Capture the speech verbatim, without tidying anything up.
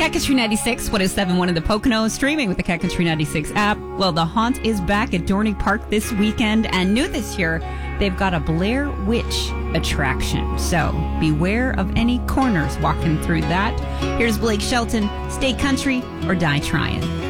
Cat Country ninety-six, one oh seven point one in the Poconos, streaming with the Cat Country ninety-six app. Well, the Haunt is back at Dorney Park this weekend, and new this year, they've got a Blair Witch attraction. So beware of any corners walking through that. Here's Blake Shelton, Stay Country or Die Trying.